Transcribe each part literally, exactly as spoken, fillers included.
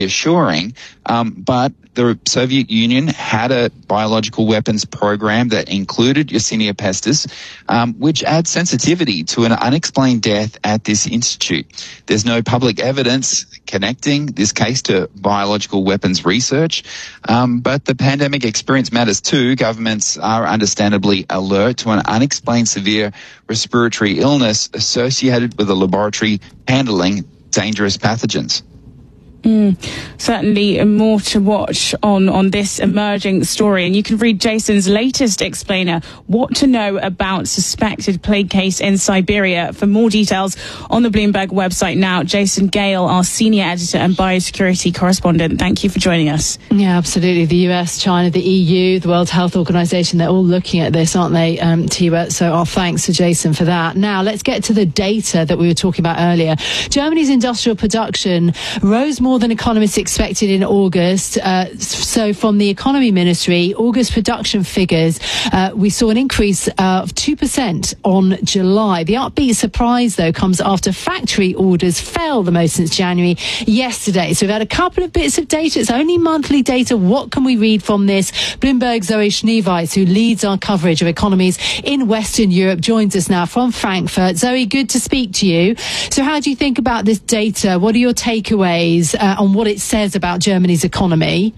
reassuring, um, but the Soviet Union had a biological weapons program that included Yersinia pestis, um, which adds sensitivity to an unexplained death at this institute. There's no public evidence connecting this case to biological weapons research, um, but the pandemic experience matters too. Governments are understandably alert to an unexplained severe respiratory illness associated with a laboratory handling dangerous pathogens. Mm, certainly more to watch on, on this emerging story. And you can read Jason's latest explainer, What to Know About Suspected Plague Case in Siberia. For more details on the Bloomberg website now. Jason Gale, our senior editor and biosecurity correspondent, thank you for joining us. Yeah, absolutely. The U S, China, the E U, the World Health Organization, they're all looking at this, aren't they, um, Tiwa? So our thanks to Jason for that. Now, let's get to the data that we were talking about earlier. Germany's industrial production rose more than economists expected in August. Uh, so from the economy ministry, August production figures, uh, we saw an increase of two percent on July. The upbeat surprise, though, comes after factory orders fell the most since January yesterday. So we've had a couple of bits of data. It's only monthly data. What can we read from this? Bloomberg's Zoe Schneeweiss, who leads our coverage of economies in Western Europe, joins us now from Frankfurt. Zoe, good to speak to you. So how do you think about this data? What are your takeaways uh, on what it says about Germany's economy?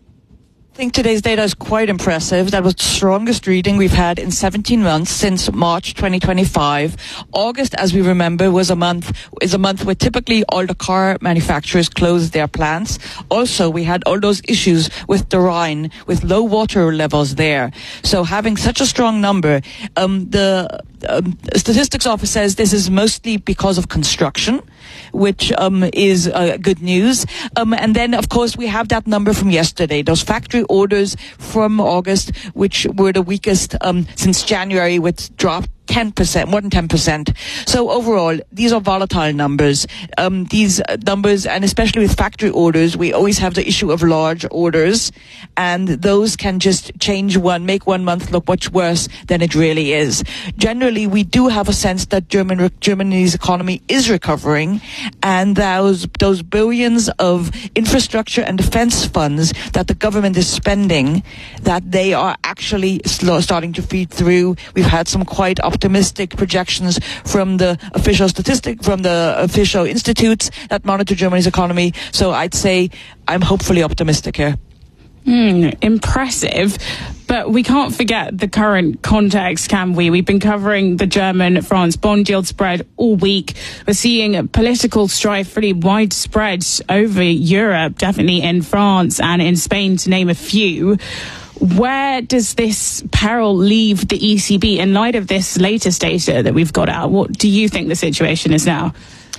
I think today's data is quite impressive. That was the strongest reading we've had in seventeen months since March twenty twenty-five. August, as we remember, was a month is a month where typically all the car manufacturers closed their plants. Also, we had all those issues with the Rhine, with low water levels there. So having such a strong number, um, the um, statistics office says this is mostly because of construction, which um, is uh, good news. Um, and then, of course, we have that number from yesterday, those factory orders from August, which were the weakest um, since January, which dropped ten percent, more than ten percent. So overall, these are volatile numbers. Um, these numbers, and especially with factory orders, we always have the issue of large orders, and those can just change one, make one month look much worse than it really is. Generally, we do have a sense that German, Germany's economy is recovering, and those, those billions of infrastructure and defense funds that the government is spending, that they are actually slow, starting to feed through. We've had some quite optimistic projections from the official statistic, from the official institutes that monitor Germany's economy. So I'd say I'm hopefully optimistic here. Mm, impressive. But we can't forget the current context, can we? We've been covering the German-France bond yield spread all week. We're seeing political strife really widespread over Europe, definitely in France and in Spain, to name a few. Where does this peril leave the E C B in light of this latest data that we've got out? What do you think the situation is now?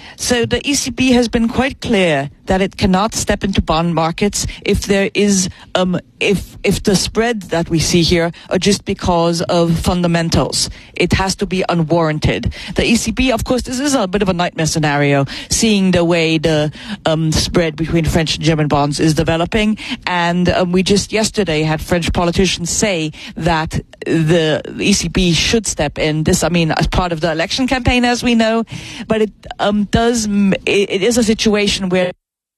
So the E C B has been quite clear that it cannot step into bond markets if there is, um, if if the spread that we see here are just because of fundamentals. It has to be unwarranted. The E C B, of course, this is a bit of a nightmare scenario, seeing the way the um, spread between French and German bonds is developing. And um, we just yesterday had French politicians say that the E C B should step in. This, I mean, as part of the election campaign, as we know, but it um, does. It, it is a situation where.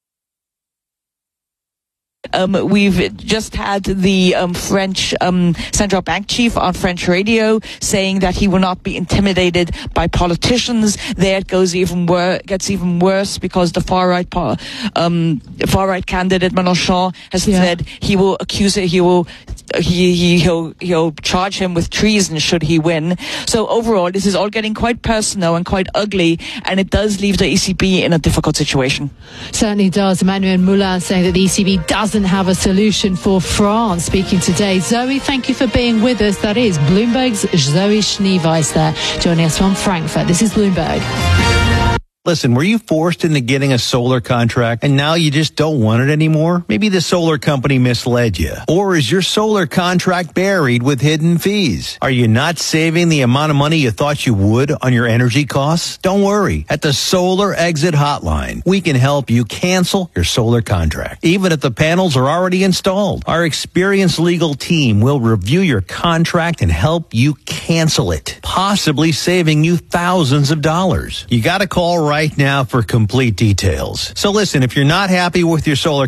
Um, we've just had the um, French um, central bank chief on French radio saying that he will not be intimidated by politicians. There it goes even worse, gets even worse because the far right, um, far right candidate Mélenchon has yeah. said he will accuse it. He will. He, he, he'll, he'll charge him with treason should he win. So overall, this is all getting quite personal and quite ugly, and it does leave the E C B in a difficult situation. Certainly does. Emmanuel Moulin saying that the E C B doesn't have a solution for France, speaking today. Zoe, thank you for being with us. That is Bloomberg's Zoe Schneeweiss there, joining us from Frankfurt. This is Bloomberg. Listen, were you forced into getting a solar contract and now you just don't want it anymore? Maybe the solar company misled you. Or is your solar contract buried with hidden fees? Are you not saving the amount of money you thought you would on your energy costs? Don't worry. At the Solar Exit Hotline, we can help you cancel your solar contract, even if the panels are already installed. Our experienced legal team will review your contract and help you cancel it, possibly saving you thousands of dollars. You got to call right now for complete details. So listen, if you're not happy with your solar